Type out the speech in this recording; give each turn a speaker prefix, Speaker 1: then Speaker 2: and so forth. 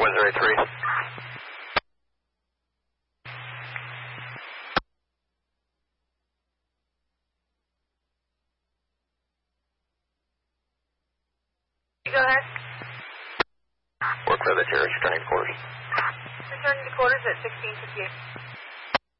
Speaker 1: 1083.
Speaker 2: Go ahead.
Speaker 1: Work for the Jerry, returning to quarters.
Speaker 2: Returning to quarters at 1658.